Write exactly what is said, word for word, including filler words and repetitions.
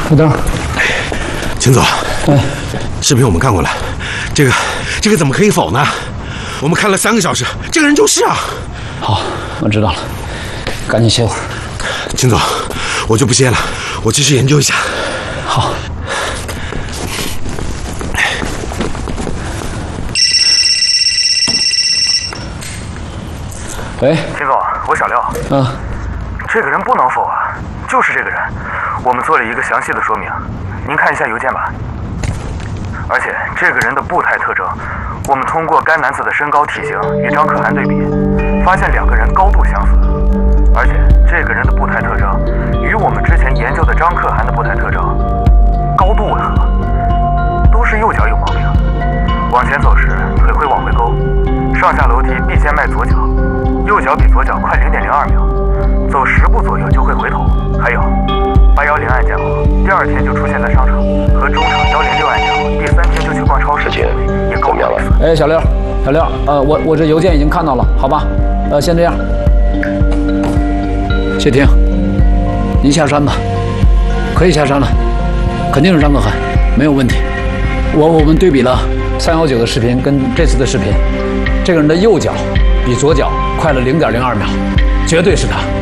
副灯， 秦总， 哎， 视频我们看过了，这个这个怎么可以否呢？我们看了三个小时，这个人就是啊。 好，我知道了，赶紧歇会儿。 秦总，我就不歇了，我继续研究一下。 好。喂， 秦总，我小廖。 嗯， 这个人不能否啊，就是这个人。我们做了一个详细的说明，您看一下邮件吧。而且这个人的步态特征，我们通过该男子的身高体型与张可汗对比，发现两个人高度相似。而且这个人的步态特征与我们之前研究的张可汗的步态特征高度吻合，都是右脚有毛病。往前走时腿会往回勾，上下楼梯必先迈左脚，右脚比左脚快零点零二秒，走十步左右就会回头。还有八一零案件后，第二天就出现在商场和中场一零六案件后，第三天就去逛超市，也够妙了。 哎，小廖，小廖，呃，我我这邮件已经看到了，好吧？呃，先这样。谢霆，您下山吧，可以下山了，肯定是张可汗，没有问题。我我们对比了三幺九的视频跟这次的视频，这个人的右脚比左脚快了零点零二秒，绝对是他。